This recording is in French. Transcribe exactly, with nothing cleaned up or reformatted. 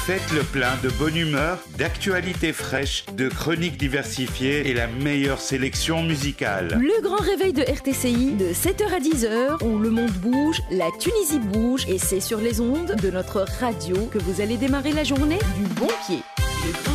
Faites le plein de bonne humeur, d'actualités fraîches, de chroniques diversifiées et la meilleure sélection musicale. Le grand réveil de R T C I de sept heures à dix heures où le monde bouge, la Tunisie bouge et c'est sur les ondes de notre radio que vous allez démarrer la journée du bon pied. Le